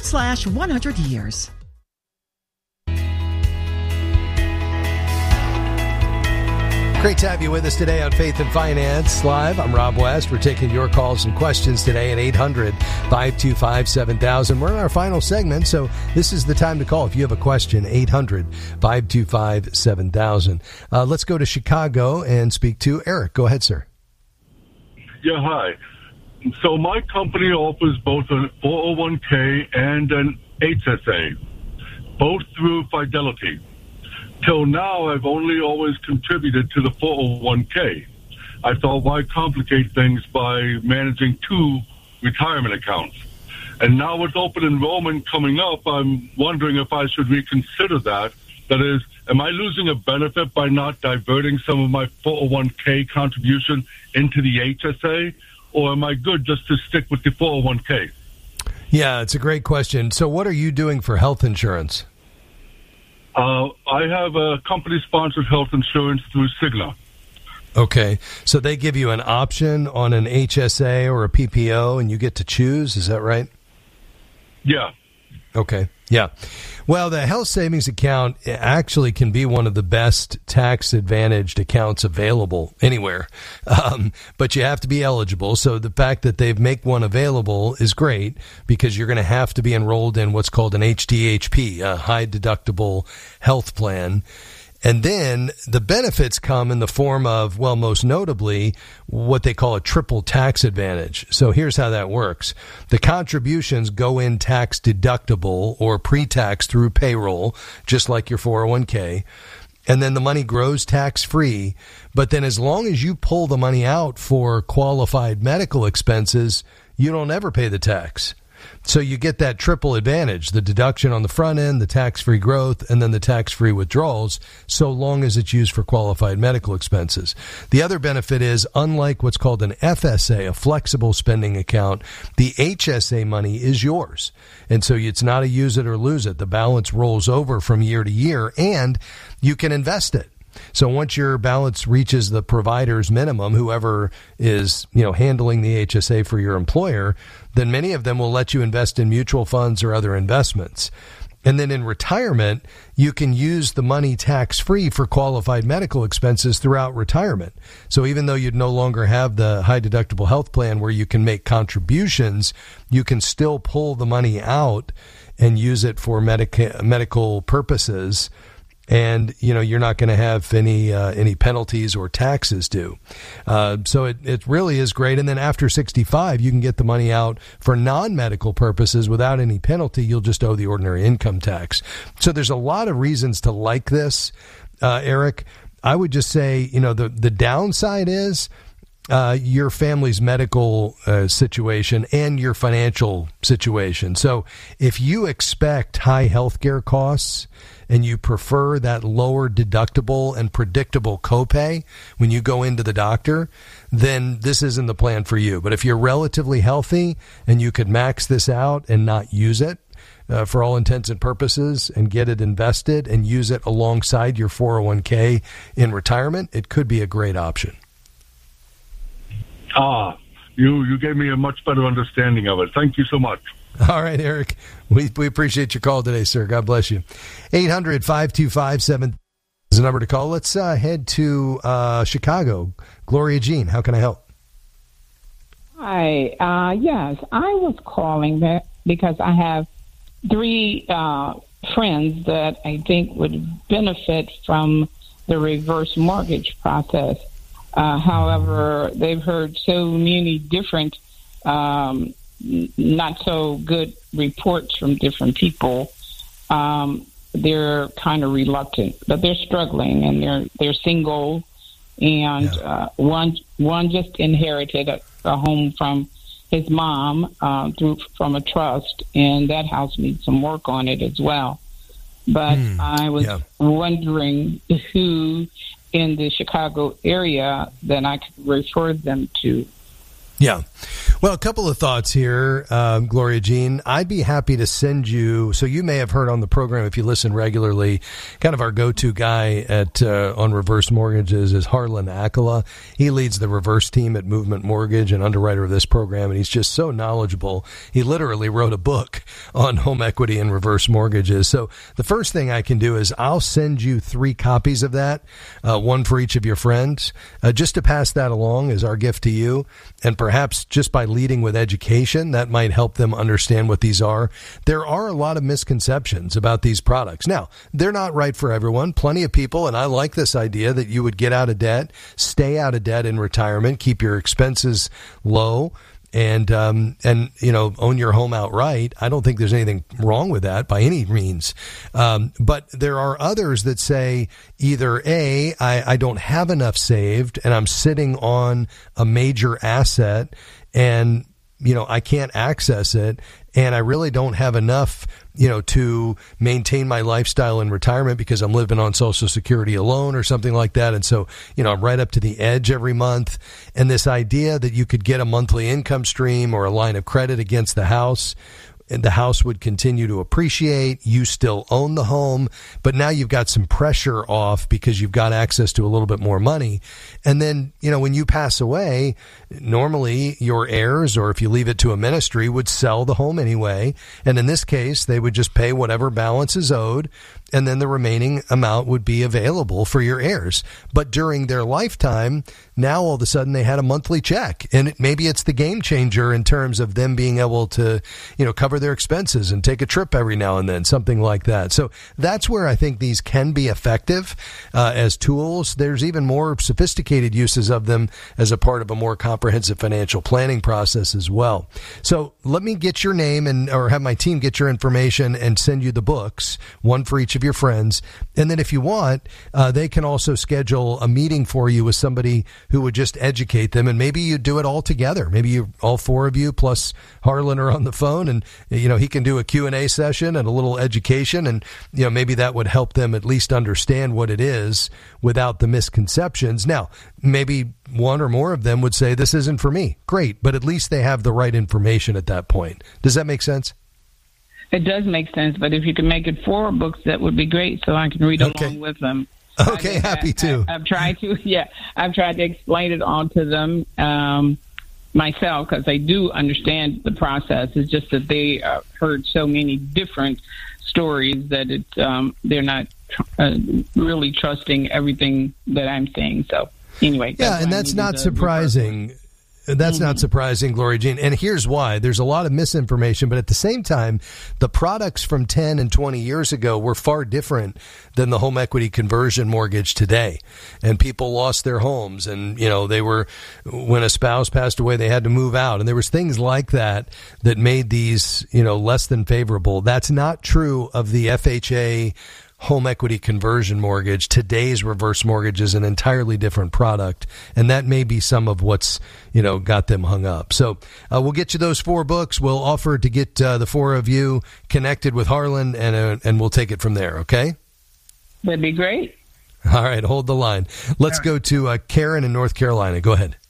100 years. Great to have you with us today on Faith and Finance Live. I'm Rob West. We're taking your calls and questions today at 800-525-7000. We're in our final segment, so this is the time to call. If you have a question, 800-525-7000. Let's go to Chicago and speak to Eric. Go ahead, sir. Yeah, hi. So my company offers both a 401k and an HSA, both through Fidelity. Till now, I've only always contributed to the 401k. I thought, why complicate things by managing two retirement accounts? And now with open enrollment coming up, I'm wondering if I should reconsider that. That is, am I losing a benefit by not diverting some of my 401k contribution into the HSA? Or am I good just to stick with the 401k? Yeah, it's a great question. So what are you doing for health insurance? I have a company-sponsored health insurance through Cigna. Okay. So they give you an option on an HSA or a PPO, and you get to choose. Is that right? Yeah. Okay. Yeah. Well, the health savings account actually can be one of the best tax-advantaged accounts available anywhere, but you have to be eligible. So the fact that they make one available is great because you're going to have to be enrolled in what's called an HDHP, a high-deductible health plan. And then the benefits come in the form of, well, most notably, what they call a triple tax advantage. So here's how that works. The contributions go in tax deductible or pre-tax through payroll, just like your 401k. And then the money grows tax-free. But then as long as you pull the money out for qualified medical expenses, you don't ever pay the tax. So you get that triple advantage, the deduction on the front end, the tax-free growth, and then the tax-free withdrawals, so long as it's used for qualified medical expenses. The other benefit is, unlike what's called an FSA, a flexible spending account, the HSA money is yours. And so it's not a use it or lose it. The balance rolls over from year to year, and you can invest it. So once your balance reaches the provider's minimum, whoever is, handling the HSA for your employer, then many of them will let you invest in mutual funds or other investments. And then in retirement, you can use the money tax-free for qualified medical expenses throughout retirement. So even though you'd no longer have the high-deductible health plan where you can make contributions, you can still pull the money out and use it for medical purposes. And, you're not going to have any penalties or taxes due. So it really is great. And then after 65, you can get the money out for non-medical purposes without any penalty. You'll just owe the ordinary income tax. So there's a lot of reasons to like this, Eric. I would just say, the downside is your family's medical situation and your financial situation. So if you expect high healthcare costs and you prefer that lower deductible and predictable copay when you go into the doctor, then this isn't the plan for you. But if you're relatively healthy and you could max this out and not use it for all intents and purposes and get it invested and use it alongside your 401k in retirement, it could be a great option. You gave me a much better understanding of it. Thank you so much. All right, Eric. We appreciate your call today, sir. God bless you. 800-525-7000 is the number to call. Let's head to Chicago. Gloria Jean, how can I help? Hi. Yes, I was calling because I have three friends that I think would benefit from the reverse mortgage process. However, they've heard so many different not so good reports from different people. They're kind of reluctant, but they're struggling, and they're single, and one just inherited a home from his mom from a trust, and that house needs some work on it as well. But I was wondering who in the Chicago area that I could refer them to. Yeah. Well, a couple of thoughts here, Gloria Jean. I'd be happy to send you, so you may have heard on the program if you listen regularly, kind of our go-to guy on reverse mortgages is Harlan Akala. He leads the reverse team at Movement Mortgage and underwriter of this program, and he's just so knowledgeable. He literally wrote a book on home equity and reverse mortgages. So the first thing I can do is I'll send you 3 copies of that, one for each of your friends, just to pass that along as our gift to you. And perhaps just by leading with education, that might help them understand what these are. There are a lot of misconceptions about these products. Now, they're not right for everyone. Plenty of people, and I like this idea that you would get out of debt, stay out of debt in retirement, keep your expenses low, and own your home outright. I don't think there's anything wrong with that by any means. But there are others that say either A, I don't have enough saved and I'm sitting on a major asset and, I can't access it, and I really don't have enough, to maintain my lifestyle in retirement because I'm living on Social Security alone or something like that. And so, I'm right up to the edge every month. And this idea that you could get a monthly income stream or a line of credit against the house, and the house would continue to appreciate. You still own the home, but now you've got some pressure off because you've got access to a little bit more money. And then, when you pass away, normally your heirs, or if you leave it to a ministry, would sell the home anyway. And in this case, they would just pay whatever balance is owed, and then the remaining amount would be available for your heirs. But during their lifetime, now all of a sudden they had a monthly check, and maybe it's the game changer in terms of them being able to, cover their expenses and take a trip every now and then, something like that. So that's where I think these can be effective as tools. There's even more sophisticated uses of them as a part of a more comprehensive financial planning process as well. So let me get your name or have my team get your information and send you the books, one for each of your friends. And then if you want, they can also schedule a meeting for you with somebody who would just educate them. And maybe you do it all together. Maybe all 4 of you plus Harlan are on the phone, and he can do a Q&A session and a little education, and maybe that would help them at least understand what it is without the misconceptions. Now, maybe one or more of them would say, this isn't for me. Great, but at least they have the right information at that point. Does that make sense? It does make sense, but if you can make it 4 books, that would be great, so I can read along with them. Okay, happy to. I've tried to explain it all to them myself, because they do understand the process. It's just that they heard so many different stories that they're not really trusting everything that I'm saying. So anyway. Yeah, and that's not surprising. That's not surprising, Gloria Jean. And here's why. There's a lot of misinformation, but at the same time, the products from 10 and 20 years ago were far different than the home equity conversion mortgage today. And people lost their homes, and, when a spouse passed away, they had to move out. And there was things like that made these, less than favorable. That's not true of the FHA home equity conversion mortgage. Today's reverse mortgage is an entirely different product, and that may be some of what's got them hung up. So we'll get you those 4 books. We'll offer to get the 4 of you connected with Harlan, and we'll take it from there. Okay, that'd be great. All right, hold the line. Let's go to Karen in North Carolina. Go ahead.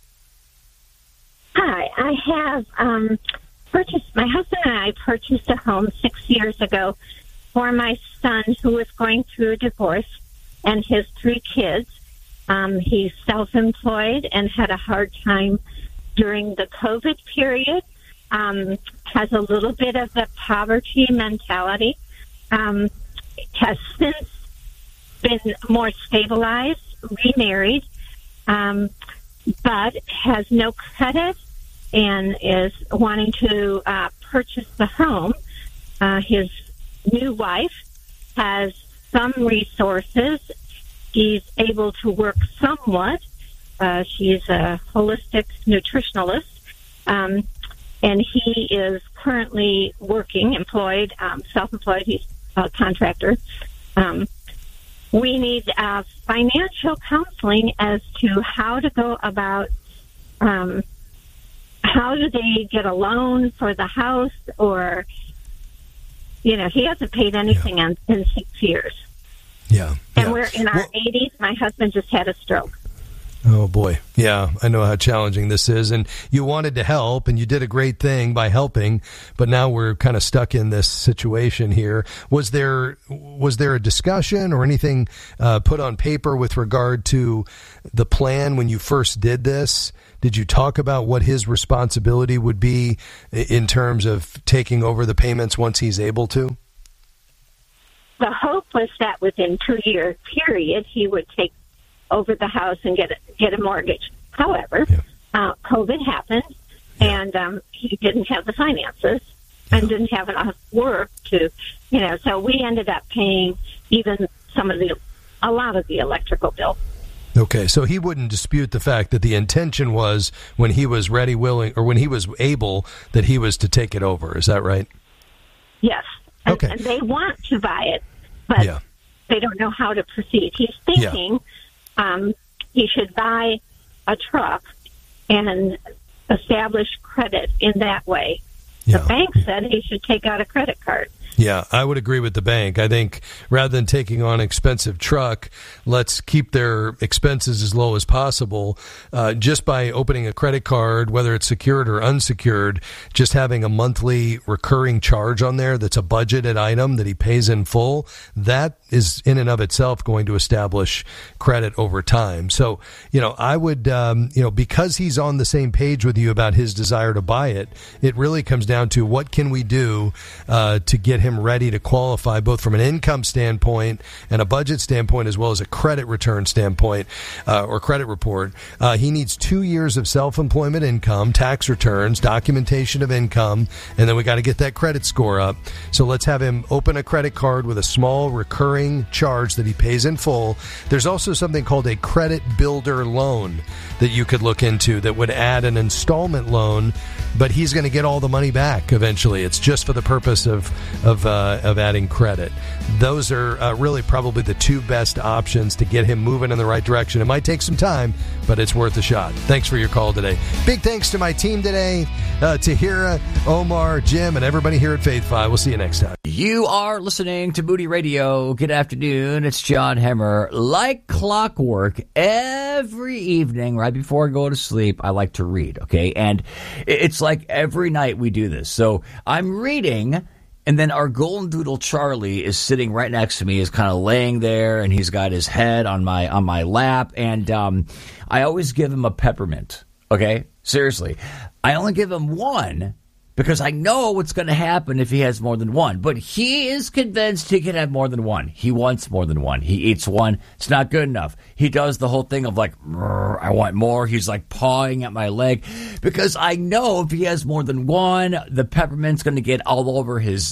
Hi, I have purchased. My husband and I purchased a home 6 years ago for my son, who was going through a divorce, and his 3 kids. He's self-employed and had a hard time during the COVID period, has a little bit of the poverty mentality, has since been more stabilized, remarried, but has no credit and is wanting to purchase the home. His new wife has some resources. He's able to work somewhat. She's a holistic nutritionalist, and he is currently working, employed, self-employed. He's a contractor. We need financial counseling as to how to go about how do they get a loan for the house, or he hasn't paid anything in 6 years. Yeah. And we're in our 80s. My husband just had a stroke. Oh, boy. Yeah, I know how challenging this is. And you wanted to help, and you did a great thing by helping, but now we're kind of stuck in this situation here. Was there a discussion or anything put on paper with regard to the plan when you first did this? Did you talk about what his responsibility would be in terms of taking over the payments once he's able to? The hope was that within 2-year period, he would take over the house and get a mortgage. However, COVID happened, and he didn't have the finances and didn't have enough work to, so we ended up paying even a lot of the electrical bill. Okay, so he wouldn't dispute the fact that the intention was when he was ready, willing, or when he was able, that he was to take it over. Is that right? Yes. Okay. And they want to buy it, but they don't know how to proceed. He's thinking he should buy a truck and establish credit in that way. The bank said he should take out a credit card. Yeah, I would agree with the bank. I think rather than taking on an expensive truck, let's keep their expenses as low as possible. Just by opening a credit card, whether it's secured or unsecured, just having a monthly recurring charge on there that's a budgeted item that he pays in full, that is in and of itself going to establish credit over time. So, I would, because he's on the same page with you about his desire to buy it, it really comes down to what can we do to get him ready to qualify both from an income standpoint and a budget standpoint as well as a credit return standpoint or credit report. He needs 2 years of self-employment income, tax returns, documentation of income, and then we got to get that credit score up. So let's have him open a credit card with a small recurring charge that he pays in full. There's also something called a credit builder loan that you could look into that would add an installment loan, but he's going to get all the money back eventually. It's just for the purpose of adding credit. Those are really probably the two best options to get him moving in the right direction. It might take some time, but it's worth a shot. Thanks for your call today. Big thanks to my team today, Tahira, Omar, Jim, and everybody here at Faith 5. We'll see you next time. You are listening to Moody Radio. Good afternoon. It's John Hemmer. Like clockwork, every evening, right before I go to sleep, I like to read, okay? And it's like every night we do this. So I'm reading, and then our golden doodle Charlie is sitting right next to me, is kind of laying there, and he's got his head on my lap, and I always give him a peppermint, okay? Seriously. I only give him one because I know what's going to happen if he has more than one. But he is convinced he can have more than one. He wants more than one. He eats one. It's not good enough. He does the whole thing of like, I want more. He's like pawing at my leg because I know if he has more than one, the peppermint's going to get all over his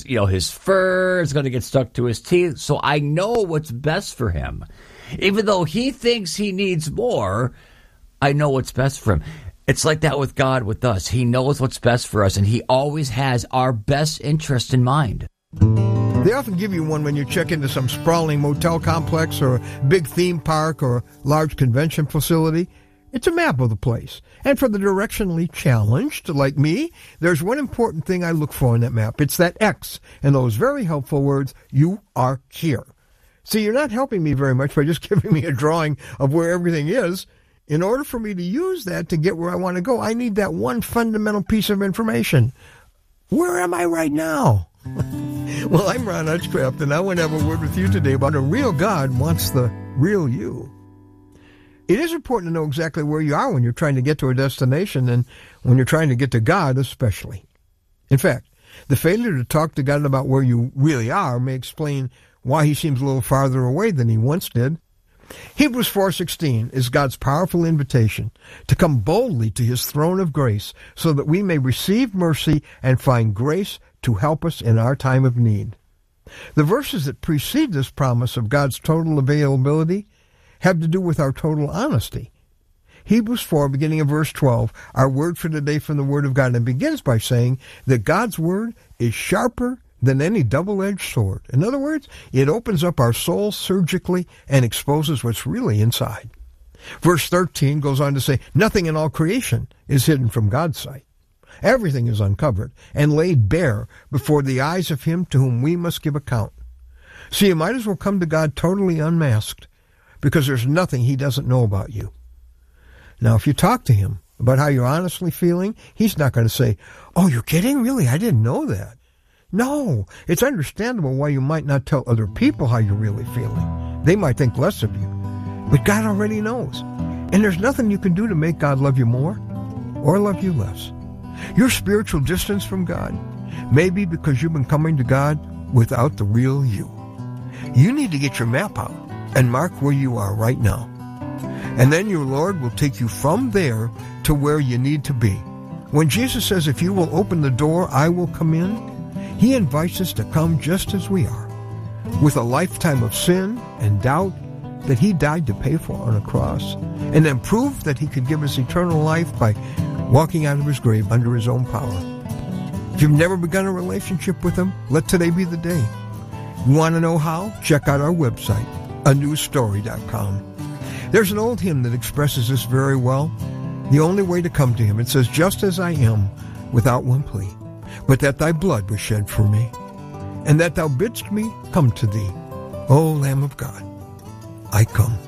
fur. It's going to get stuck to his teeth. So I know what's best for him. Even though he thinks he needs more, I know what's best for him. It's like that with God, with us. He knows what's best for us, and he always has our best interest in mind. They often give you one when you check into some sprawling motel complex or a big theme park or large convention facility. It's a map of the place. And for the directionally challenged, like me, there's one important thing I look for in that map. It's that X and those very helpful words, "You are here." See, you're not helping me very much by just giving me a drawing of where everything is. In order for me to use that to get where I want to go, I need that one fundamental piece of information. Where am I right now? Well, I'm Ron Hutchcraft, and I want to have a word with you today about a real God wants the real you. It is important to know exactly where you are when you're trying to get to a destination, and when you're trying to get to God especially. In fact, the failure to talk to God about where you really are may explain why he seems a little farther away than he once did. Hebrews 4:16 is God's powerful invitation to come boldly to his throne of grace so that we may receive mercy and find grace to help us in our time of need. The verses that precede this promise of God's total availability have to do with our total honesty. Hebrews 4, beginning of verse 12, our word for today from the Word of God, and begins by saying that God's Word is sharper than any double-edged sword. In other words, it opens up our soul surgically and exposes what's really inside. Verse 13 goes on to say, nothing in all creation is hidden from God's sight. Everything is uncovered and laid bare before the eyes of him to whom we must give account. So you might as well come to God totally unmasked, because there's nothing he doesn't know about you. Now, if you talk to him about how you're honestly feeling, he's not going to say, "Oh, you're kidding? Really? I didn't know that." No, it's understandable why you might not tell other people how you're really feeling. They might think less of you, but God already knows. And there's nothing you can do to make God love you more or love you less. Your spiritual distance from God may be because you've been coming to God without the real you. You need to get your map out and mark where you are right now. And then your Lord will take you from there to where you need to be. When Jesus says, "If you will open the door, I will come in," he invites us to come just as we are, with a lifetime of sin and doubt that he died to pay for on a cross, and then prove that he could give us eternal life by walking out of his grave under his own power. If you've never begun a relationship with him, let today be the day. You want to know how? Check out our website, anewstory.com. There's an old hymn that expresses this very well. The only way to come to him, it says, "Just as I am, without one plea, but that thy blood was shed for me, and that thou bidst me come to thee. O Lamb of God, I come."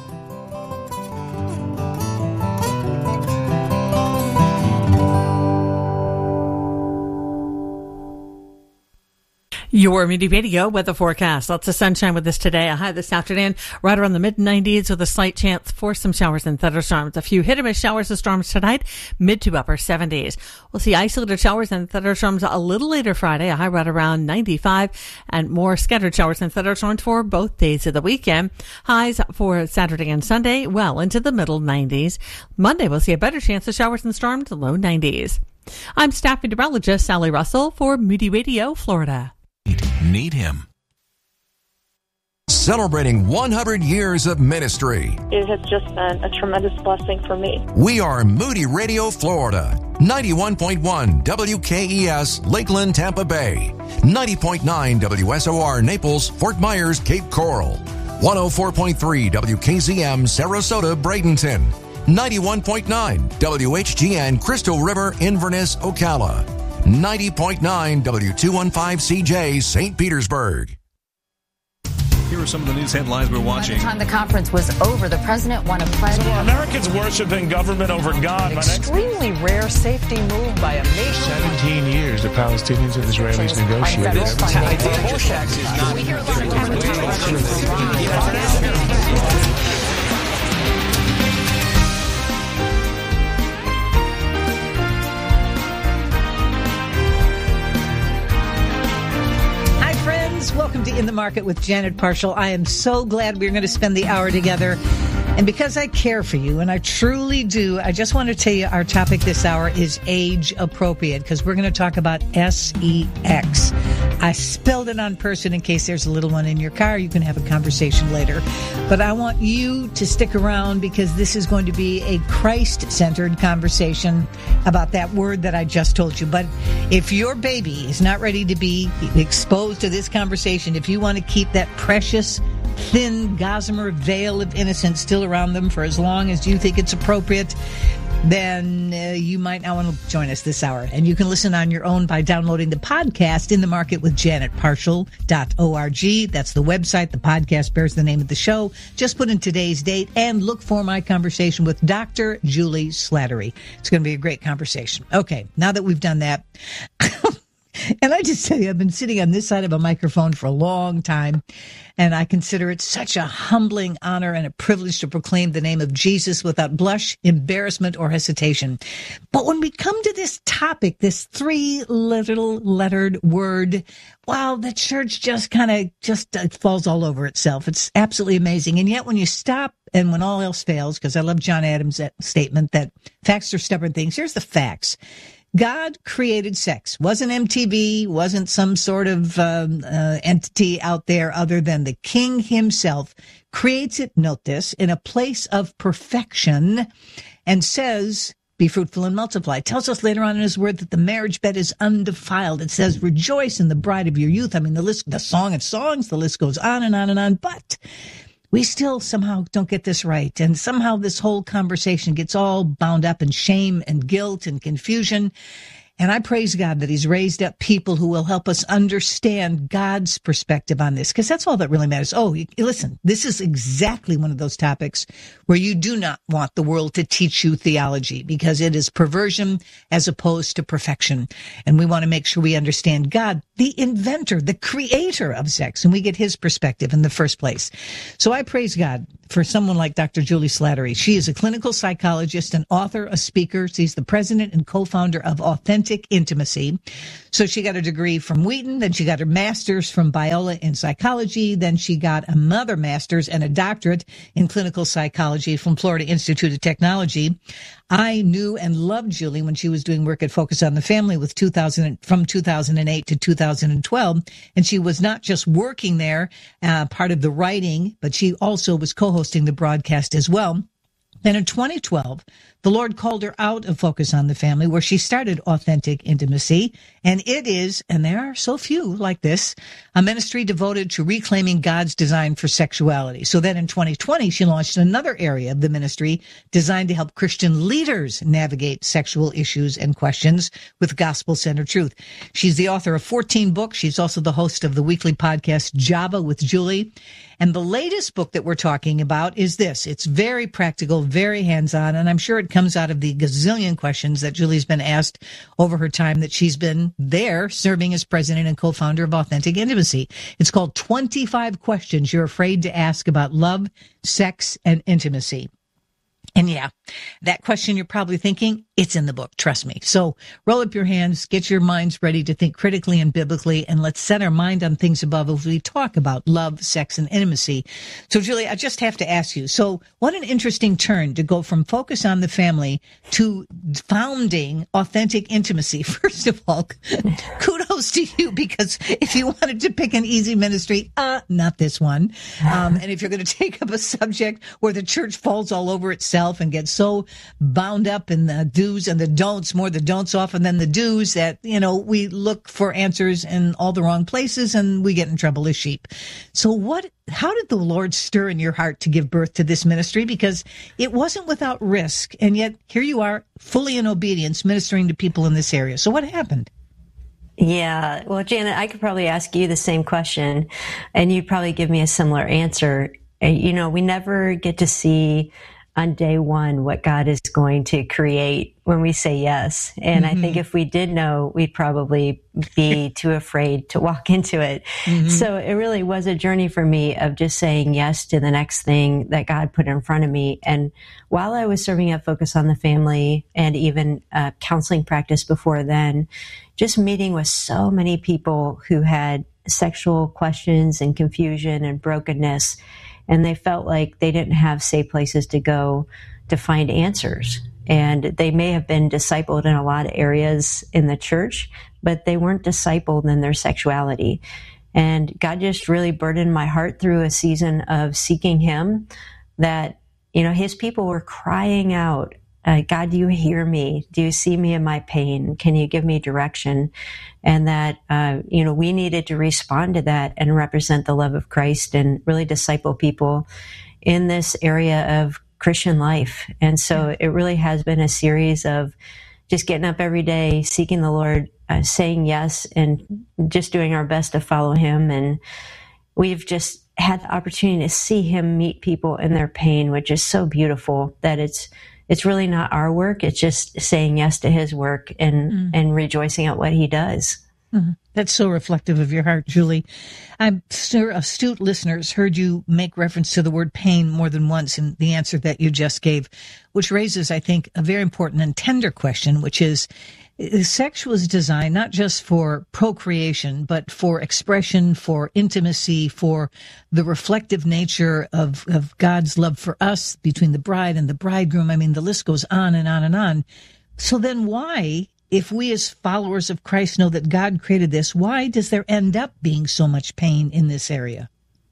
Your Moody Radio weather forecast. Lots of sunshine with us today. A high this afternoon, right around the mid-90s with a slight chance for some showers and thunderstorms. A few hit-and-miss showers and storms tonight, mid to upper 70s. We'll see isolated showers and thunderstorms a little later Friday, a high right around 95, and more scattered showers and thunderstorms for both days of the weekend. Highs for Saturday and Sunday, well into the middle 90s. Monday, we'll see a better chance of showers and storms, low 90s. I'm staff meteorologist Sally Russell for Moody Radio, Florida. Need him. Celebrating 100 years of ministry. It has just been a tremendous blessing for me. We are Moody Radio, Florida. 91.1 WKES, Lakeland, Tampa Bay. 90.9 WSOR, Naples, Fort Myers, Cape Coral. 104.3 WKZM, Sarasota, Bradenton. 91.9 WHGN, Crystal River, Inverness, Ocala. 90.9 W215CJ, St. Petersburg. Here are some of the news headlines we're watching. By the time the conference was over, the president won a pledge. So Americans worshiping government over God. Extremely rare safety move by a nation. 17 years the Palestinians and Israelis negotiated. We hear a lot of welcome to In the Market with Janet Parshall. I am so glad we're going to spend the hour together. And because I care for you, and I truly do, I just want to tell you our topic this hour is age appropriate, because we're going to talk about SEX. I spelled it on person in case there's a little one in your car. You can have a conversation later. But I want you to stick around, because this is going to be a Christ-centered conversation about that word that I just told you. But if your baby is not ready to be exposed to this conversation, if you want to keep that precious, thin gossamer veil of innocence still around them for as long as you think it's appropriate, then you might not want to join us this hour. And you can listen on your own by downloading the podcast In the Market with JanetParshall.org. That's the website. The podcast bears the name of the show. Just put in today's date and look for my conversation with Dr. Julie Slattery. It's going to be a great conversation. Okay, now that we've done that, and I just tell you, I've been sitting on this side of a microphone for a long time, and I consider it such a humbling honor and a privilege to proclaim the name of Jesus without blush, embarrassment, or hesitation. But when we come to this topic, this three-lettered word, wow, the church just falls all over itself. It's absolutely amazing. And yet when you stop and when all else fails, because I love John Adams' statement that facts are stubborn things, here's the facts. God created sex. Wasn't MTV, wasn't some sort of entity out there other than the King himself. Creates it, note this, in a place of perfection, and says, be fruitful and multiply. It tells us later on in his word that the marriage bed is undefiled. It says, rejoice in the bride of your youth. I mean, the Song of Songs, the list goes on and on and on. But we still somehow don't get this right. And somehow this whole conversation gets all bound up in shame and guilt and confusion. And I praise God that he's raised up people who will help us understand God's perspective on this, because that's all that really matters. Oh, listen, this is exactly one of those topics where you do not want the world to teach you theology, because it is perversion as opposed to perfection. And we want to make sure we understand God, the inventor, the creator of sex, and we get his perspective in the first place. So I praise God for someone like Dr. Julie Slattery. She is a clinical psychologist, an author, a speaker. She's the president and co-founder of Authentic Intimacy. So she got a degree from Wheaton, then she got her master's from Biola in psychology, then she got another master's and a doctorate in clinical psychology from Florida Institute of Technology. I knew and loved Julie when she was doing work at Focus on the Family from 2008 to 2012. And she was not just working there, part of the writing, but she also was co-hosting the broadcast as well. Then in 2012, the Lord called her out of Focus on the Family, where she started Authentic Intimacy. And it is, and there are so few like this, a ministry devoted to reclaiming God's design for sexuality. So then in 2020, she launched another area of the ministry designed to help Christian leaders navigate sexual issues and questions with gospel-centered truth. She's the author of 14 books. She's also the host of the weekly podcast Java with Julie. And the latest book that we're talking about is this. It's very practical, very hands-on, and I'm sure it comes out of the gazillion questions that Julie's been asked over her time that she's been there serving as president and co-founder of Authentic Intimacy. It's called 25 Questions You're Afraid to Ask About Love, Sex, and Intimacy. And yeah, that question you're probably thinking, it's in the book, trust me. So roll up your hands, get your minds ready to think critically and biblically, and let's set our mind on things above as we talk about love, sex, and intimacy. So Julie, I just have to ask you, so what an interesting turn to go from Focus on the Family to founding Authentic Intimacy. First of all, kudos to you, because if you wanted to pick an easy ministry, not this one. And if you're going to take up a subject where the church falls all over itself and gets so bound up in the do's and the don'ts, more the don'ts often than the do's, that, we look for answers in all the wrong places and we get in trouble as sheep. So how did the Lord stir in your heart to give birth to this ministry? Because it wasn't without risk, and yet here you are fully in obedience ministering to people in this area. So what happened? Yeah, well, Janet, I could probably ask you the same question and you'd probably give me a similar answer. We never get to see on day one what God is going to create when we say yes. And I think if we did know, we'd probably be too afraid to walk into it. So it really was a journey for me of just saying yes to the next thing that God put in front of me. And while I was serving at Focus on the Family and even counseling practice before then, just meeting with so many people who had sexual questions and confusion and brokenness, and they felt like they didn't have safe places to go to find answers. And they may have been discipled in a lot of areas in the church, but they weren't discipled in their sexuality. And God just really burdened my heart through a season of seeking Him, that, His people were crying out, God, do you hear me? Do you see me in my pain? Can you give me direction? And that, we needed to respond to that and represent the love of Christ and really disciple people in this area of Christian life. And so it really has been a series of just getting up every day, seeking the Lord, saying yes, and just doing our best to follow Him. And we've just had the opportunity to see Him meet people in their pain, which is so beautiful that it's really not our work. It's just saying yes to His work and rejoicing at what He does. That's so reflective of your heart, Julie. I'm sure astute listeners heard you make reference to the word pain more than once in the answer that you just gave, which raises, I think, a very important and tender question, which is, sex was designed not just for procreation, but for expression, for intimacy, for the reflective nature of God's love for us between the bride and the bridegroom. I mean, the list goes on and on and on. So then why, if we as followers of Christ know that God created this, why does there end up being so much pain in this area?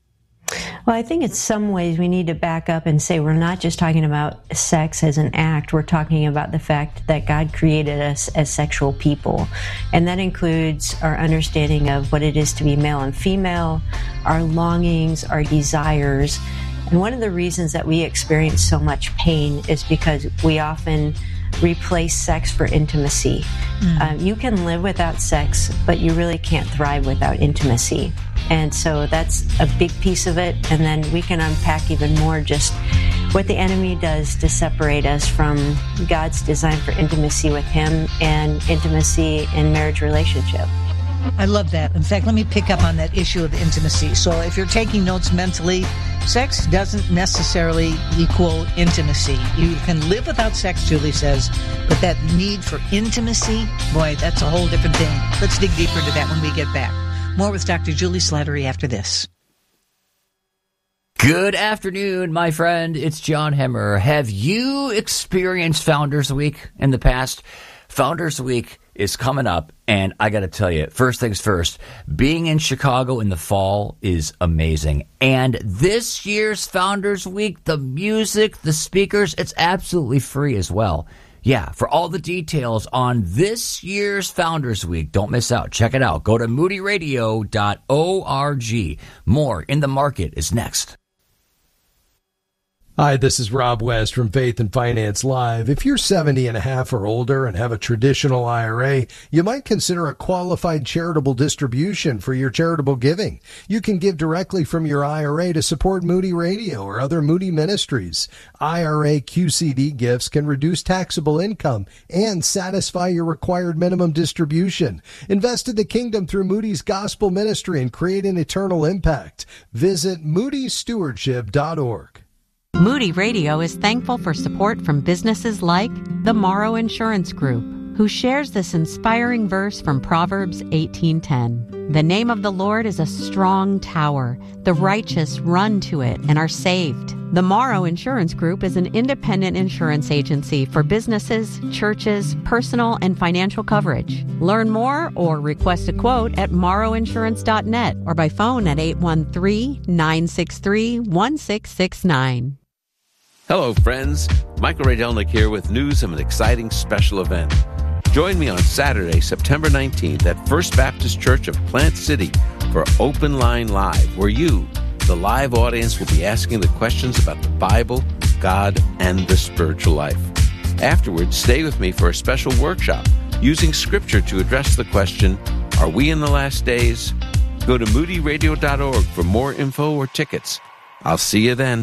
Well, I think in some ways we need to back up and say we're not just talking about sex as an act. We're talking about the fact that God created us as sexual people. And that includes our understanding of what it is to be male and female, our longings, our desires. And one of the reasons that we experience so much pain is because we often replace sex for intimacy. You can live without sex, but you really can't thrive without intimacy. And so that's a big piece of it. And then we can unpack even more just what the enemy does to separate us from God's design for intimacy with him and intimacy in marriage relationship. I love that. In fact, let me pick up on that issue of intimacy. So if you're taking notes mentally, sex doesn't necessarily equal intimacy. You can live without sex, Julie says, but that need for intimacy, boy, that's a whole different thing. Let's dig deeper into that when we get back. More with Dr. Julie Slattery after this. Good afternoon, my friend. It's John Hemmer. Have you experienced Founders Week in the past? Founders Week is coming up, and I got to tell you, first things first, being in Chicago in the fall is amazing. And this year's Founders Week, the music, the speakers, it's absolutely free as well. Yeah, for all the details on this year's Founders Week, don't miss out. Check it out. Go to moodyradio.org. More in the Market is next. Hi, this is Rob West from Faith and Finance Live. If you're 70 and a half or older and have a traditional IRA, you might consider a qualified charitable distribution for your charitable giving. You can give directly from your IRA to support Moody Radio or other Moody ministries. IRA QCD gifts can reduce taxable income and satisfy your required minimum distribution. Invest in the kingdom through Moody's Gospel Ministry and create an eternal impact. Visit moodystewardship.org. Moody Radio is thankful for support from businesses like the Morrow Insurance Group, who shares this inspiring verse from Proverbs 18:10. The name of the Lord is a strong tower. The righteous run to it and are saved. The Morrow Insurance Group is an independent insurance agency for businesses, churches, personal and financial coverage. Learn more or request a quote at morrowinsurance.net or by phone at 813-963-1669. Hello, friends. Michael Radelnik here with news of an exciting special event. Join me on Saturday, September 19th at First Baptist Church of Plant City for Open Line Live, where you, the live audience, will be asking the questions about the Bible, God, and the spiritual life. Afterwards, stay with me for a special workshop using Scripture to address the question, are we in the last days? Go to moodyradio.org for more info or tickets. I'll see you then.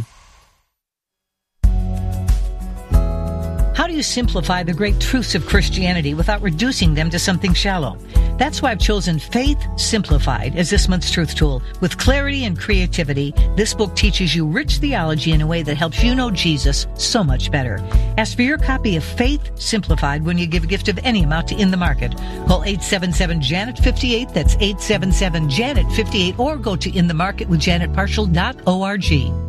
How do you simplify the great truths of Christianity without reducing them to something shallow? That's why I've chosen Faith Simplified as this month's truth tool. With clarity and creativity, this book teaches you rich theology in a way that helps you know Jesus so much better. Ask for your copy of Faith Simplified when you give a gift of any amount to In the Market. Call 877-JANET-58, that's 877-JANET-58, or go to inthemarketwithjanetparshall.org.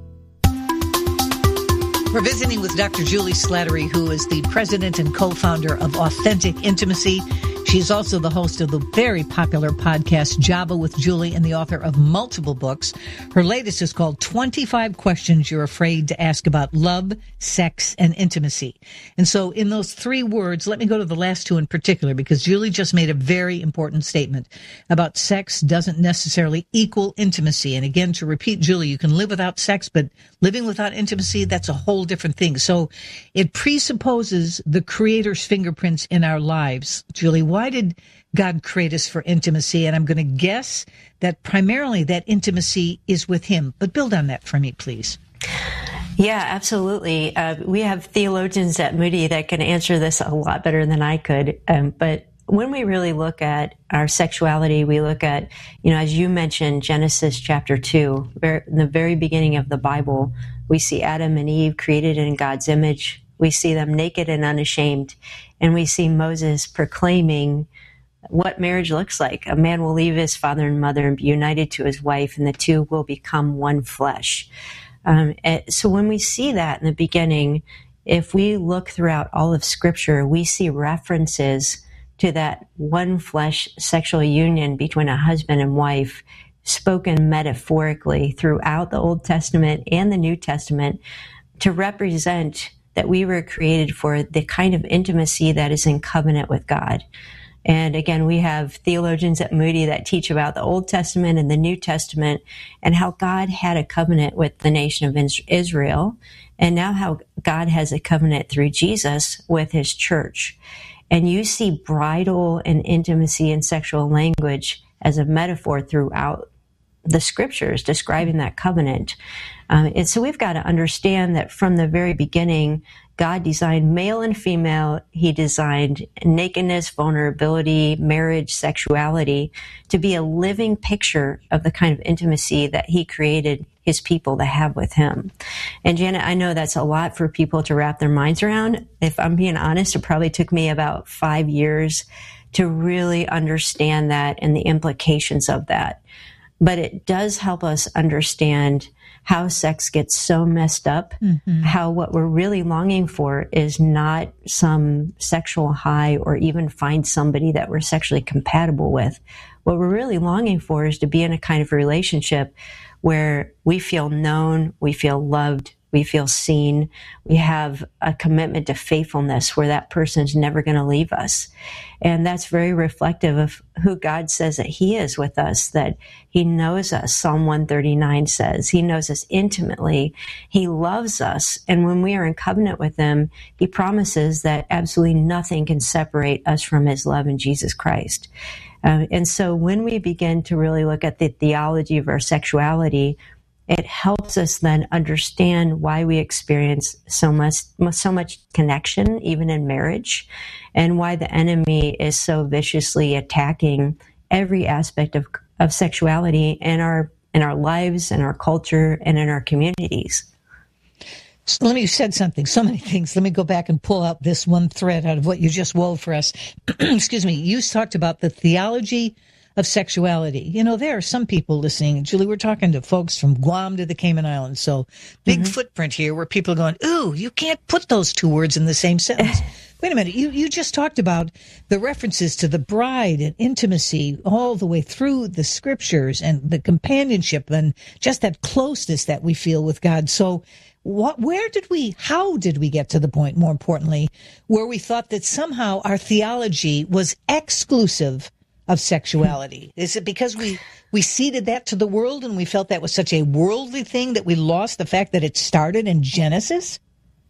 We're visiting with Dr. Julie Slattery, who is the president and co-founder of Authentic Intimacy. She's also the host of the very popular podcast Java with Julie and the author of multiple books. Her latest is called 25 Questions You're Afraid to Ask About Love, Sex, and Intimacy. And so in those three words, let me go to the last two in particular, because Julie just made a very important statement about sex doesn't necessarily equal intimacy. And again, to repeat, Julie, you can live without sex, but living without intimacy, that's a whole different thing. So it presupposes the Creator's fingerprints in our lives. Julie, why did God create us for intimacy? And I'm going to guess that primarily that intimacy is with Him. But build on that for me, please. Yeah, absolutely. We have theologians at Moody that can answer this a lot better than I could. But when we really look at our sexuality, we look at, as you mentioned, Genesis chapter 2, in the very beginning of the Bible, we see Adam and Eve created in God's image. We see them naked and unashamed. And we see Moses proclaiming what marriage looks like. A man will leave his father and mother and be united to his wife, and the two will become one flesh. So when we see that in the beginning, if we look throughout all of Scripture, we see references to that one flesh sexual union between a husband and wife spoken metaphorically throughout the Old Testament and the New Testament to represent that we were created for the kind of intimacy that is in covenant with God. And again, we have theologians at Moody that teach about the Old Testament and the New Testament and how God had a covenant with the nation of Israel, and now how God has a covenant through Jesus with his church. And you see bridal and intimacy and sexual language as a metaphor throughout the scriptures describing that covenant. And so we've got to understand that from the very beginning, God designed male and female. He designed nakedness, vulnerability, marriage, sexuality to be a living picture of the kind of intimacy that he created his people to have with him. And Janet, I know that's a lot for people to wrap their minds around. If I'm being honest, it probably took me about 5 years to really understand that and the implications of that. But it does help us understand how sex gets so messed up, how what we're really longing for is not some sexual high or even find somebody that we're sexually compatible with. What we're really longing for is to be in a kind of relationship where we feel known, we feel loved, we feel seen, we have a commitment to faithfulness where that person is never going to leave us. And that's very reflective of who God says that he is with us, that he knows us. Psalm 139 says he knows us intimately. He loves us. And when we are in covenant with him, he promises that absolutely nothing can separate us from his love in Jesus Christ. And so when we begin to really look at the theology of our sexuality, it helps us then understand why we experience so much connection, even in marriage, and why the enemy is so viciously attacking every aspect of sexuality in our lives, in our culture, and in our communities. So you said something, so many things. Let me go back and pull out this one thread out of what you just wove for us. Excuse me. You talked about the theology of sexuality. You know, there are some people listening. Julie, we're talking to folks from Guam to the Cayman Islands. So big footprint here where people are going, ooh, you can't put those two words in the same sentence. Wait a minute. You just talked about the references to the bride and intimacy all the way through the scriptures and the companionship and just that closeness that we feel with God. So how did we get to the point, more importantly, where we thought that somehow our theology was exclusive of sexuality? Is it because we ceded that to the world and we felt that was such a worldly thing that we lost the fact that it started in Genesis?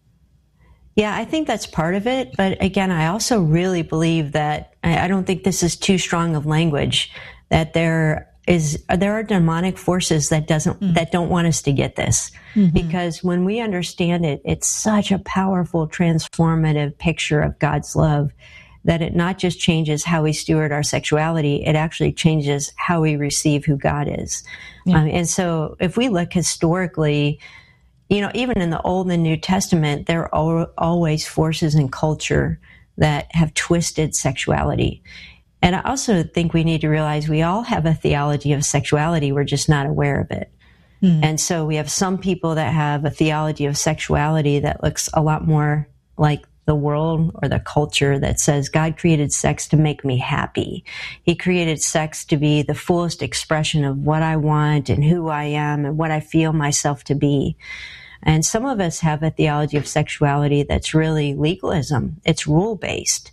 Yeah, I think that's part of it. But again, I also really believe that I don't think this is too strong of language, that there are demonic forces that don't want us to get this. Because when we understand it, it's such a powerful, transformative picture of God's love that it not just changes how we steward our sexuality, it actually changes how we receive who God is. Yeah. And so if we look historically, you know, even in the Old and New Testament, there are always forces in culture that have twisted sexuality. And I also think we need to realize we all have a theology of sexuality. We're just not aware of it. And so we have some people that have a theology of sexuality that looks a lot more like the world or the culture that says God created sex to make me happy. He created sex to be the fullest expression of what I want and who I am and what I feel myself to be. And some of us have a theology of sexuality that's really legalism. It's rule-based.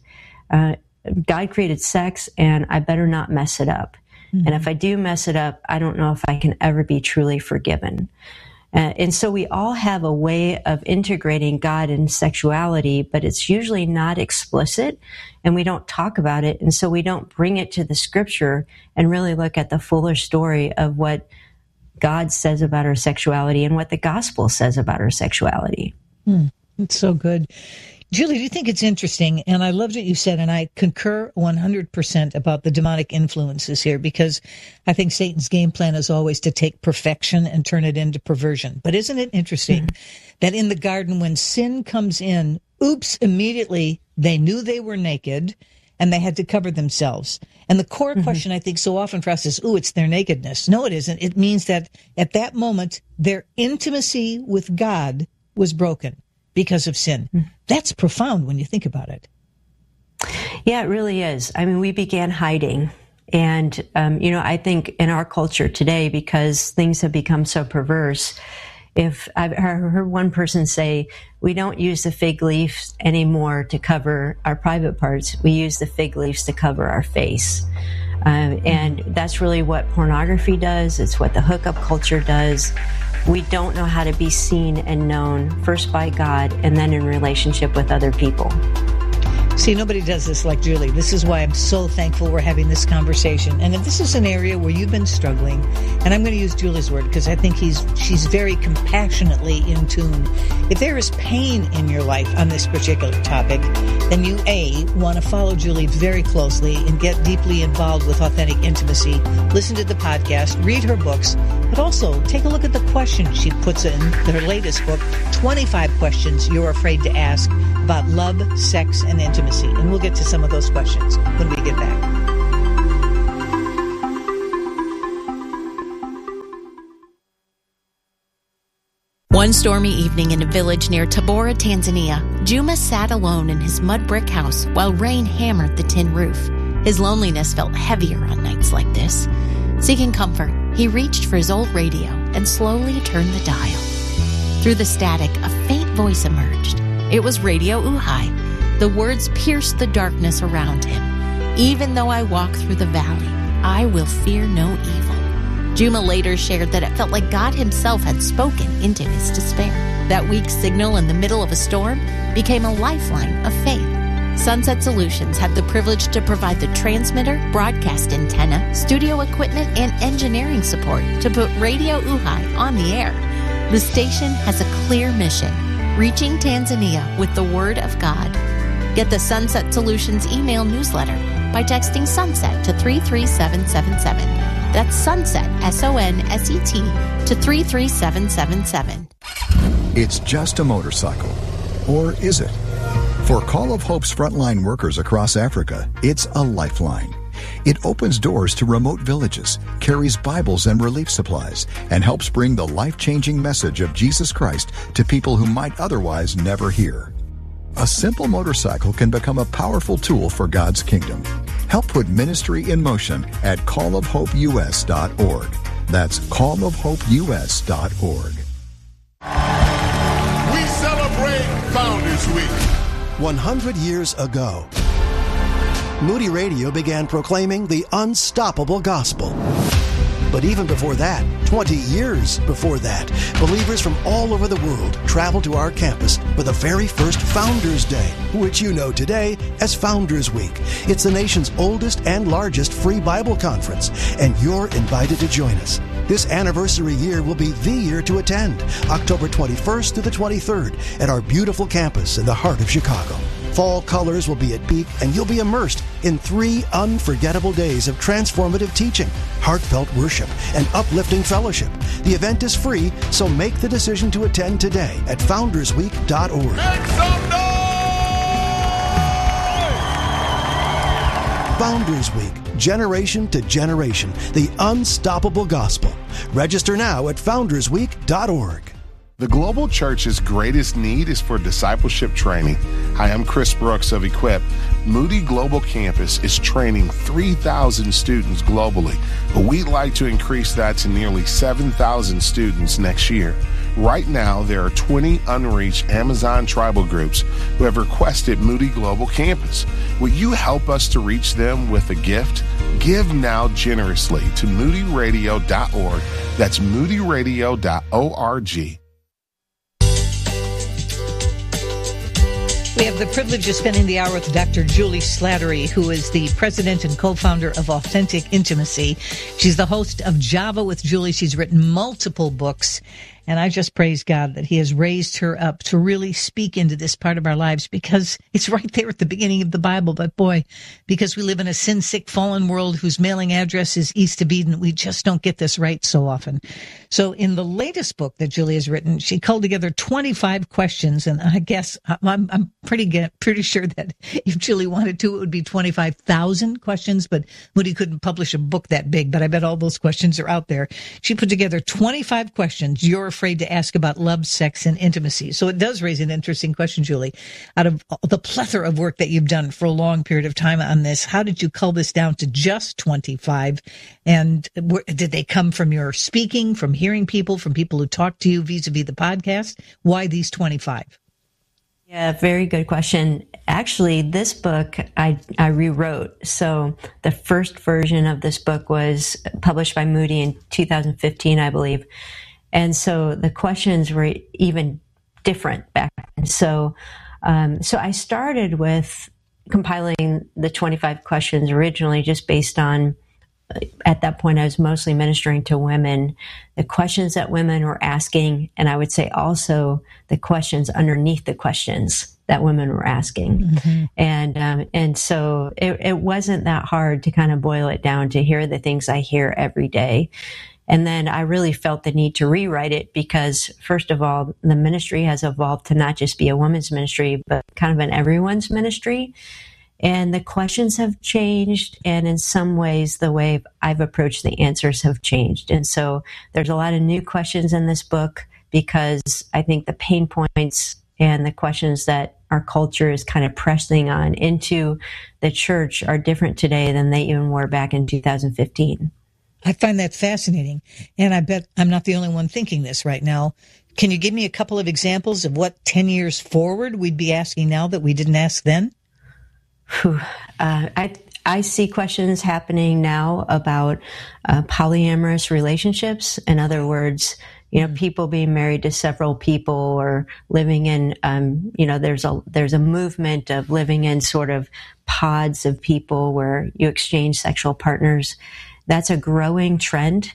God created sex, and I better not mess it up. And if I do mess it up, I don't know if I can ever be truly forgiven. And so we all have a way of integrating God and sexuality, but it's usually not explicit, and we don't talk about it. And so we don't bring it to the scripture and really look at the fuller story of what God says about our sexuality and what the gospel says about our sexuality. It's so good. Julie, do you think it's interesting? And I loved what you said, and I concur 100% about the demonic influences here, because I think Satan's game plan is always to take perfection and turn it into perversion. But isn't it interesting that in the garden, when sin comes in, immediately they knew they were naked and they had to cover themselves. And the core question, I think, so often for us is, it's their nakedness. No, it isn't. It means that at that moment, their intimacy with God was broken because of sin. That's profound when you think about it. Yeah, it really is. I mean, we began hiding. And, I think in our culture today, because things have become so perverse, If I've heard one person say, we don't use the fig leaves anymore to cover our private parts. We use the fig leaves to cover our face. And that's really what pornography does. It's what the hookup culture does. We don't know how to be seen and known, first by God and then in relationship with other people. See, nobody does this like Julie. This is why I'm so thankful we're having this conversation. And if this is an area where you've been struggling, and I'm going to use Julie's word because I think she's very compassionately in tune. If there is pain in your life on this particular topic, then you, A, want to follow Julie very closely and get deeply involved with Authentic Intimacy. Listen to the podcast, read her books, but also take a look at the questions she puts in her latest book, 25 Questions You're Afraid to Ask about love, sex, and intimacy. And we'll get to some of those questions when we get back. One stormy evening in a village near Tabora, Tanzania, Juma sat alone in his mud brick house while rain hammered the tin roof. His loneliness felt heavier on nights like this. Seeking comfort, he reached for his old radio and slowly turned the dial. Through the static, a faint voice emerged. It was Radio Uhai. The words pierced the darkness around him. Even though I walk through the valley, I will fear no evil. Juma later shared that it felt like God himself had spoken into his despair. That weak signal in the middle of a storm became a lifeline of faith. Sunset Solutions had the privilege to provide the transmitter, broadcast antenna, studio equipment, and engineering support to put Radio Uhai on the air. The station has a clear mission, reaching Tanzania with the Word of God. Get the Sunset Solutions email newsletter by texting SUNSET to 33777. That's SUNSET, SONSET, to 33777. It's just a motorcycle. Or is it? For Call of Hope's frontline workers across Africa, it's a lifeline. It opens doors to remote villages, carries Bibles and relief supplies, and helps bring the life-changing message of Jesus Christ to people who might otherwise never hear. A simple motorcycle can become a powerful tool for God's kingdom. Help put ministry in motion at callofhopeus.org. That's callofhopeus.org. We celebrate Founders Week. 100 years ago, Moody Radio began proclaiming the unstoppable gospel. But even before that, 20 years before that, believers from all over the world traveled to our campus for the very first Founders Day, which you know today as Founders Week. It's the nation's oldest and largest free Bible conference, and you're invited to join us. This anniversary year will be the year to attend, October 21st through the 23rd at our beautiful campus in the heart of Chicago. Fall colors will be at peak, and you'll be immersed in 3 unforgettable days of transformative teaching, heartfelt worship, and uplifting fellowship. The event is free, so make the decision to attend today at foundersweek.org. Make some noise! Founders Week, generation to generation, the unstoppable gospel. Register now at foundersweek.org. The global church's greatest need is for discipleship training. Hi, I'm Chris Brooks of Equip. Moody Global Campus is training 3,000 students globally, but we'd like to increase that to nearly 7,000 students next year. Right now, there are 20 unreached Amazon tribal groups who have requested Moody Global Campus. Will you help us to reach them with a gift? Give now generously to moodyradio.org. That's moodyradio.org. We have the privilege of spending the hour with Dr. Julie Slattery, who is the president and co-founder of Authentic Intimacy. She's the host of Java with Julie. She's written multiple books, and I just praise God that he has raised her up to really speak into this part of our lives, because it's right there at the beginning of the Bible. But boy, because we live in a sin-sick, fallen world whose mailing address is east of Eden, we just don't get this right so often. So in the latest book that Julie has written, she culled together 25 questions, and I guess I'm pretty sure that if Julie wanted to, it would be 25,000 questions, but Moody couldn't publish a book that big, but I bet all those questions are out there. She put together 25 questions you're afraid to ask about love, sex, and intimacy. So it does raise an interesting question, Julie. Out of the plethora of work that you've done for a long period of time on this, how did you cull this down to just 25? And did they come from your speaking, from hearing people, from people who talk to you vis-a-vis the podcast? Why these 25? Yeah, very good question. Actually, this book I rewrote. So the first version of this book was published by Moody in 2015, I believe. And so the questions were even different back then. So I started with compiling the 25 questions originally just based on, at that point, I was mostly ministering to women, the questions that women were asking, and I would say also the questions underneath the questions that women were asking. Mm-hmm. And so it wasn't that hard to kind of boil it down to hear the things I hear every day. And then I really felt the need to rewrite it because, first of all, the ministry has evolved to not just be a women's ministry, but kind of an everyone's ministry. And the questions have changed, and in some ways, the way I've approached the answers have changed. And so there's a lot of new questions in this book because I think the pain points and the questions that our culture is kind of pressing on into the church are different today than they even were back in 2015. I find that fascinating, and I bet I'm not the only one thinking this right now. Can you give me a couple of examples of what 10 years forward we'd be asking now that we didn't ask then? I see questions happening now about polyamorous relationships. In other words, people being married to several people or living in, there's a movement of living in sort of pods of people where you exchange sexual partners. That's a growing trend.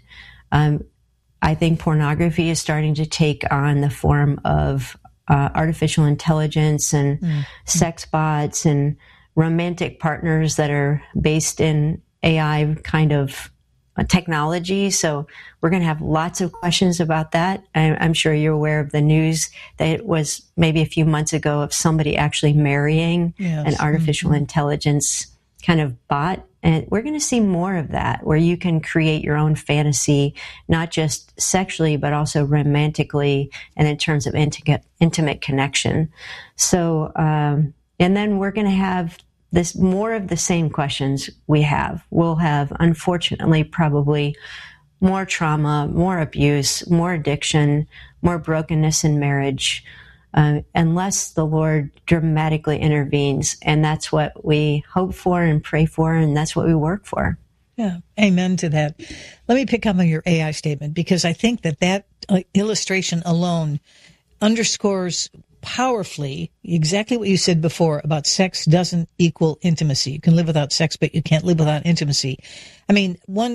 I think pornography is starting to take on the form of artificial intelligence and sex bots and romantic partners that are based in AI kind of technology. So we're going to have lots of questions about that. I'm sure you're aware of the news that it was maybe a few months ago of somebody actually marrying an artificial intelligence kind of bot. And we're going to see more of that, where you can create your own fantasy, not just sexually, but also romantically and in terms of intimate connection. So, and then we're going to have this more of the same questions we have. We'll have, unfortunately, probably more trauma, more abuse, more addiction, more brokenness in marriage, unless the Lord dramatically intervenes. And that's what we hope for and pray for, and that's what we work for. Yeah, amen to that. Let me pick up on your AI statement, because I think that illustration alone underscores powerfully exactly what you said before about sex doesn't equal intimacy. You can live without sex, but you can't live without intimacy. I mean,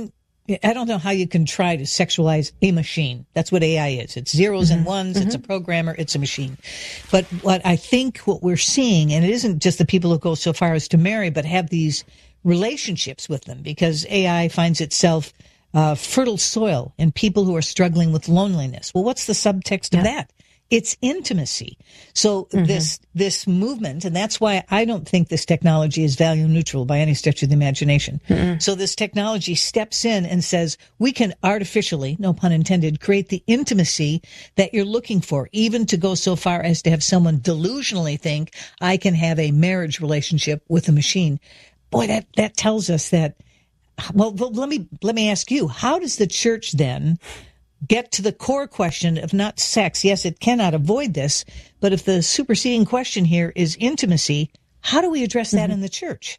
I don't know how you can try to sexualize a machine. That's what AI is. It's zeros and ones. It's a programmer. It's a machine. But what we're seeing, and it isn't just the people who go so far as to marry, but have these relationships with them, because AI finds itself fertile soil in people who are struggling with loneliness. Well, what's the subtext of that? It's intimacy. So this movement, and that's why I don't think this technology is value neutral by any stretch of the imagination. So this technology steps in and says, we can artificially, no pun intended, create the intimacy that you're looking for, even to go so far as to have someone delusionally think, I can have a marriage relationship with a machine. Boy, that tells us that. Well, let me ask you, how does the church then get to the core question of not sex? Yes, it cannot avoid this, but if the superseding question here is intimacy, how do we address that in the church?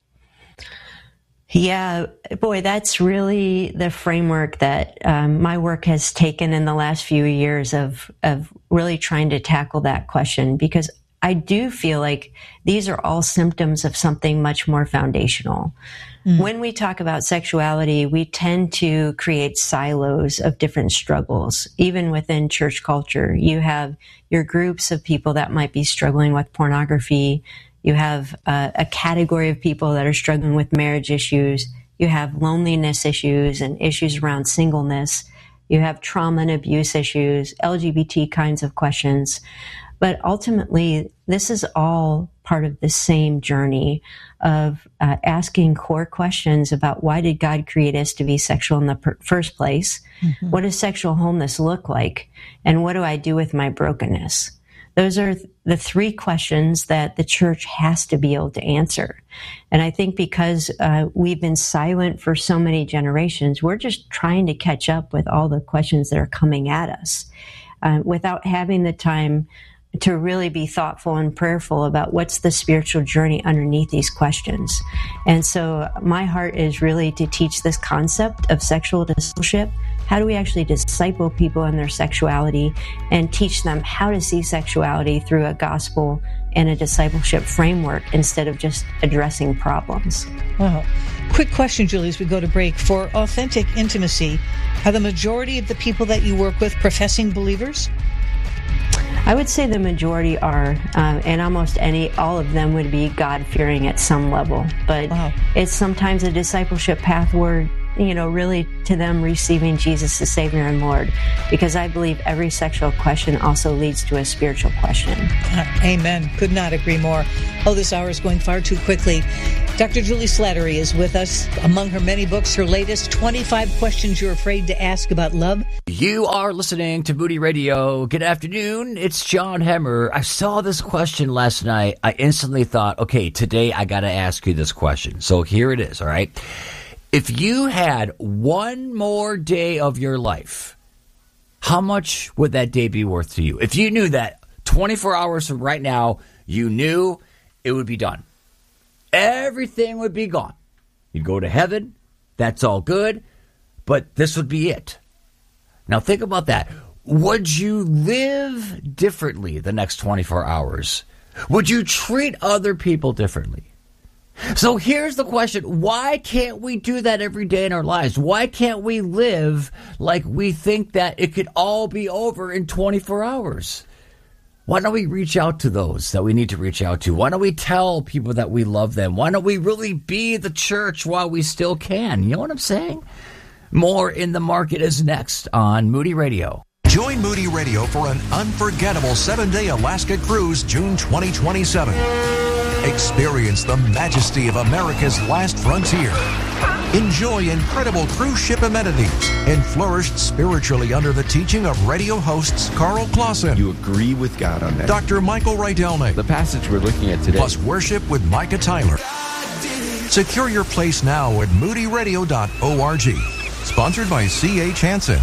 Yeah, boy, that's really the framework that my work has taken in the last few years of really trying to tackle that question, because I do feel like these are all symptoms of something much more foundational. When we talk about sexuality, we tend to create silos of different struggles. Even within church culture, you have your groups of people that might be struggling with pornography. You have a category of people that are struggling with marriage issues. You have loneliness issues and issues around singleness. You have trauma and abuse issues, LGBT kinds of questions. But ultimately, this is all part of the same journey of asking core questions about why did God create us to be sexual in the first place? Mm-hmm. What does sexual wholeness look like? And what do I do with my brokenness? Those are the three questions that the church has to be able to answer. And I think because we've been silent for so many generations, we're just trying to catch up with all the questions that are coming at us without having the time to really be thoughtful and prayerful about what's the spiritual journey underneath these questions. And so my heart is really to teach this concept of sexual discipleship. How do we actually disciple people in their sexuality and teach them how to see sexuality through a gospel and a discipleship framework instead of just addressing problems? Wow. Quick question, Julie, as we go to break. For authentic intimacy, are the majority of the people that you work with professing believers? I would say the majority are, and almost all of them would be God-fearing at some level. But It's sometimes a discipleship path where, really to them receiving Jesus as Savior and Lord. Because I believe every sexual question also leads to a spiritual question. Amen. Could not agree more. Oh, this hour is going far too quickly. Dr. Julie Slattery is with us. Among her many books, her latest, 25 Questions You're Afraid to Ask About Love. You are listening to Moody Radio. Good afternoon. It's John Hemmer. I saw this question last night. I instantly thought, okay, today I got to ask you this question. So here it is, all right? If you had one more day of your life, how much would that day be worth to you? If you knew that 24 hours from right now, you knew it would be done. Everything would be gone. You'd go to heaven. That's all good. But this would be it. Now think about that. Would you live differently the next 24 hours? Would you treat other people differently? So here's the question. Why can't we do that every day in our lives? Why can't we live like we think that it could all be over in 24 hours? Why don't we reach out to those that we need to reach out to? Why don't we tell people that we love them? Why don't we really be the church while we still can? You know what I'm saying? More in the Market is next on Moody Radio. Join Moody Radio for an unforgettable 7-day Alaska cruise June 2027. Experience the majesty of America's last frontier. Enjoy incredible cruise ship amenities and flourish spiritually under the teaching of radio hosts Carl Clausen. You agree with God on that. Dr. Michael Rydelnik. The passage we're looking at today. Plus worship with Micah Tyler. Secure your place now at moodyradio.org. Sponsored by C.H. Hansen.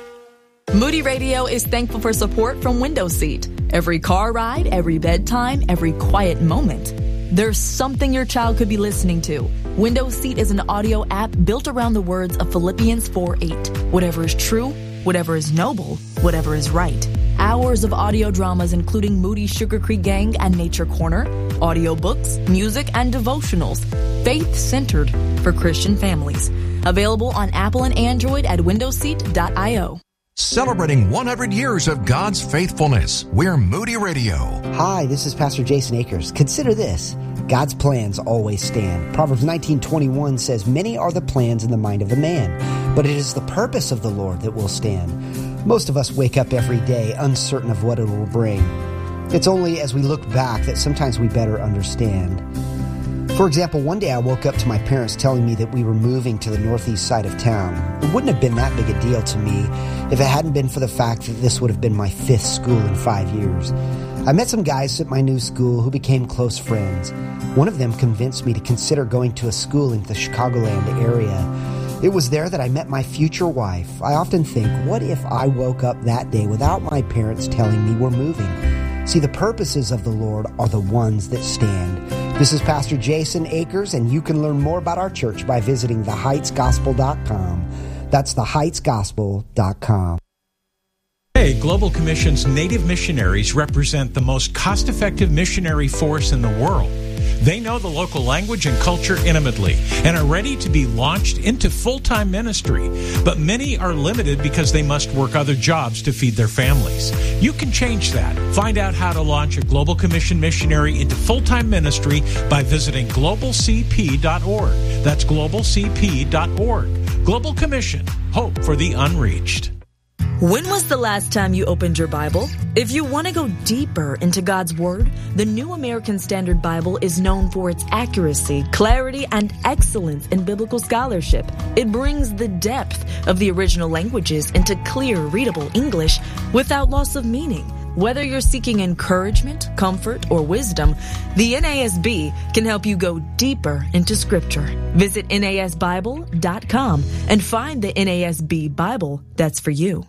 Moody Radio is thankful for support from Window Seat. Every car ride, every bedtime, every quiet moment. There's something your child could be listening to. Window Seat is an audio app built around the words of Philippians 4:8. Whatever is true, whatever is noble, whatever is right. Hours of audio dramas including Moody Sugar Creek Gang and Nature Corner, audio books, music, and devotionals. Faith-centered for Christian families. Available on Apple and Android at windowseat.io. Celebrating 100 years of God's faithfulness. We're Moody Radio. Hi, this is Pastor Jason Akers. Consider this. God's plans always stand. Proverbs 19:21 says, "Many are the plans in the mind of a man, but it is the purpose of the Lord that will stand." Most of us wake up every day uncertain of what it will bring. It's only as we look back that sometimes we better understand. For example, one day I woke up to my parents telling me that we were moving to the northeast side of town. It wouldn't have been that big a deal to me if it hadn't been for the fact that this would have been my 5th school in 5 years. I met some guys at my new school who became close friends. One of them convinced me to consider going to a school in the Chicagoland area. It was there that I met my future wife. I often think, what if I woke up that day without my parents telling me we're moving? See, the purposes of the Lord are the ones that stand. This is Pastor Jason Akers, and you can learn more about our church by visiting theheightsgospel.com. That's theheightsgospel.com. Today, Global Commission's Native missionaries represent the most cost-effective missionary force in the world. They know the local language and culture intimately and are ready to be launched into full-time ministry. But many are limited because they must work other jobs to feed their families. You can change that. Find out how to launch a Global Commission missionary into full-time ministry by visiting globalcp.org. That's globalcp.org. Global Commission. Hope for the unreached. When was the last time you opened your Bible? If you want to go deeper into God's Word, the New American Standard Bible is known for its accuracy, clarity, and excellence in biblical scholarship. It brings the depth of the original languages into clear, readable English without loss of meaning. Whether you're seeking encouragement, comfort, or wisdom, the NASB can help you go deeper into Scripture. Visit NASBible.com and find the NASB Bible that's for you.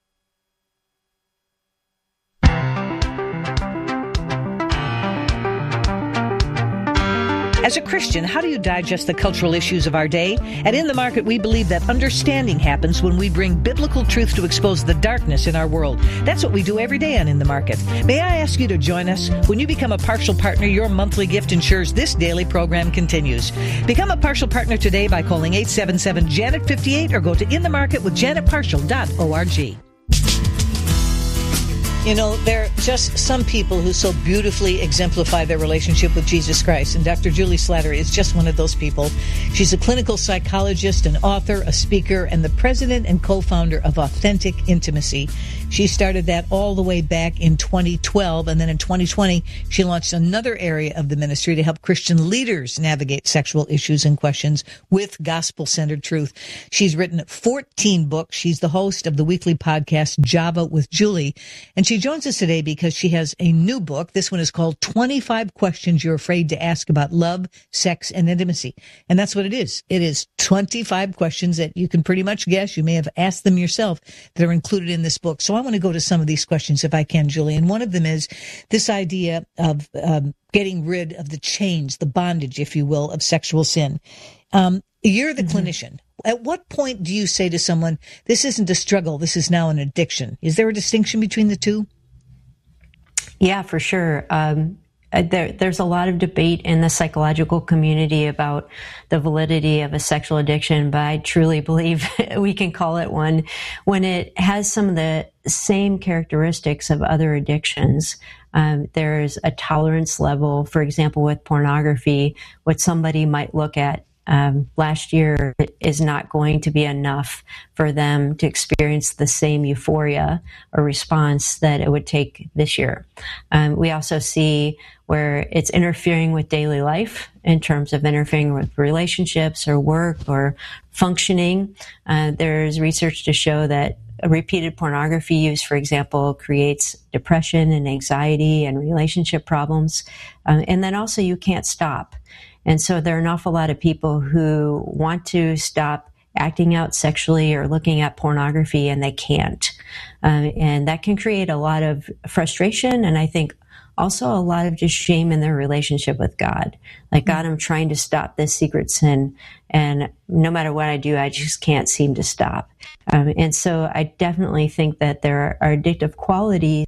As a Christian, how do you digest the cultural issues of our day? At In the Market, we believe that understanding happens when we bring biblical truth to expose the darkness in our world. That's what we do every day on In the Market. May I ask you to join us? When you become a partial partner, your monthly gift ensures this daily program continues. Become a partial partner today by calling 877-JANET-58 or go to inthemarketwithjanetpartial.org. You know, there are just some people who so beautifully exemplify their relationship with Jesus Christ, and Dr. Julie Slattery is just one of those people. She's a clinical psychologist, an author, a speaker, and the president and co-founder of Authentic Intimacy. She started that all the way back in 2012, and then in 2020, she launched another area of the ministry to help Christian leaders navigate sexual issues and questions with gospel-centered truth. She's written 14 books. She's the host of the weekly podcast, Java with Julie, and she joins us today because she has a new book. This one is called 25 Questions You're Afraid to Ask About Love, Sex, and Intimacy. And that's what it is. It is 25 questions that you can pretty much guess. You may have asked them yourself that are included in this book. So I want to go to some of these questions if I can, Julie. And one of them is this idea of getting rid of the chains, the bondage, if you will, of sexual sin. You're the clinician. At what point do you say to someone, this isn't a struggle, this is now an addiction? Is there a distinction between the two? Yeah, for sure. There's a lot of debate in the psychological community about the validity of a sexual addiction, but I truly believe we can call it one when it has some of the same characteristics of other addictions. There's a tolerance level, for example, with pornography, what somebody might look at last year is not going to be enough for them to experience the same euphoria or response that it would take this year. We also see where it's interfering with daily life in terms of interfering with relationships or work or functioning. There's research to show that repeated pornography use, for example, creates depression and anxiety and relationship problems. And then also you can't stop. And so there are an awful lot of people who want to stop acting out sexually or looking at pornography, and they can't. And that can create a lot of frustration, and I think also a lot of just shame in their relationship with God. Like, God, I'm trying to stop this secret sin, and no matter what I do, I just can't seem to stop. And so I definitely think that there are addictive qualities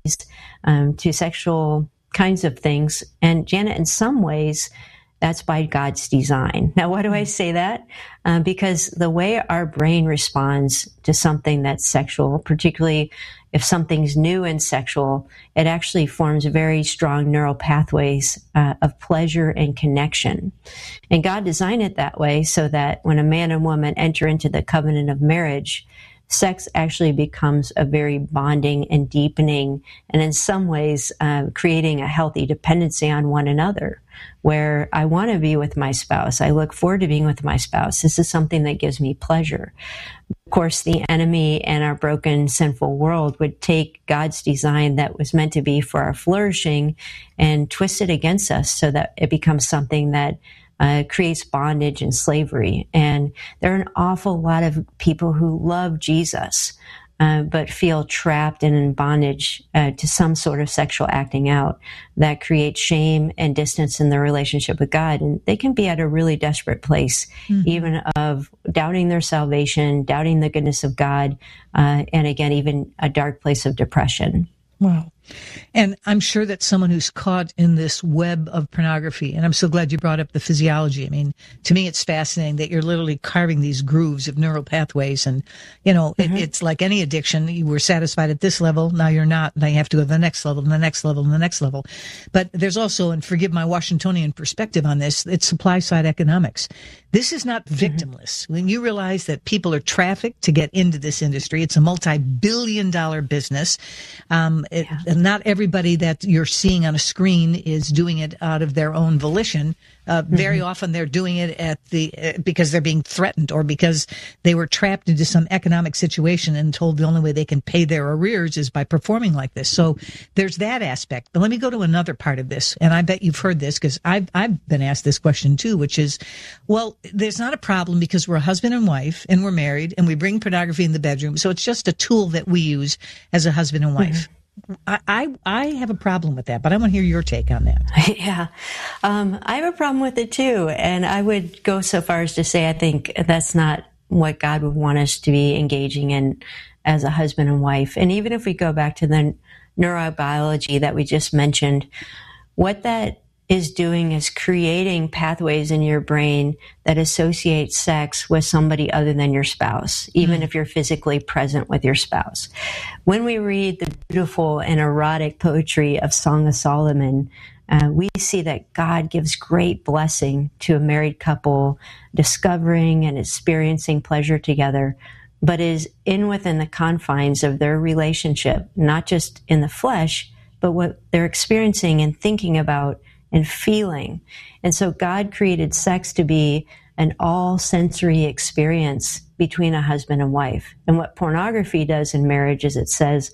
to sexual kinds of things. And Janet, in some ways, that's by God's design. Now, why do I say that? Because the way our brain responds to something that's sexual, particularly if something's new and sexual, it actually forms very strong neural pathways of pleasure and connection. And God designed it that way so that when a man and woman enter into the covenant of marriage, sex actually becomes a very bonding and deepening, and in some ways creating a healthy dependency on one another, where I want to be with my spouse. I look forward to being with my spouse. This is something that gives me pleasure. Of course, the enemy and our broken, sinful world would take God's design that was meant to be for our flourishing and twist it against us so that it becomes something that creates bondage and slavery. And there are an awful lot of people who love Jesus, but feel trapped and in bondage to some sort of sexual acting out that creates shame and distance in their relationship with God. And they can be at a really desperate place, even of doubting their salvation, doubting the goodness of God, and again, even a dark place of depression. Wow. And I'm sure that someone who's caught in this web of pornography, and I'm so glad you brought up the physiology. I mean, to me, it's fascinating that you're literally carving these grooves of neural pathways. And, it's like any addiction. You were satisfied at this level. Now you're not. Now you have to go to the next level, and the next level, and the next level. But there's also, and forgive my Washingtonian perspective on this, it's supply side economics. This is not victimless. When you realize that people are trafficked to get into this industry, it's a multi-billion-dollar business. Not everybody that you're seeing on a screen is doing it out of their own volition. Very often they're doing it because they're being threatened or because they were trapped into some economic situation and told the only way they can pay their arrears is by performing like this. So there's that aspect. But let me go to another part of this. And I bet you've heard this because I've been asked this question too, which is, well, there's not a problem because we're a husband and wife and we're married and we bring pornography in the bedroom. So it's just a tool that we use as a husband and wife. I have a problem with that, but I want to hear your take on that. Yeah. I have a problem with it too. And I would go so far as to say I think that's not what God would want us to be engaging in as a husband and wife. And even if we go back to the neurobiology that we just mentioned, what that is doing is creating pathways in your brain that associate sex with somebody other than your spouse, even if you're physically present with your spouse. When we read the beautiful and erotic poetry of Song of Solomon, we see that God gives great blessing to a married couple discovering and experiencing pleasure together, but is within the confines of their relationship, not just in the flesh, but what they're experiencing and thinking about and feeling. And so God created sex to be an all-sensory experience between a husband and wife. And what pornography does in marriage is it says,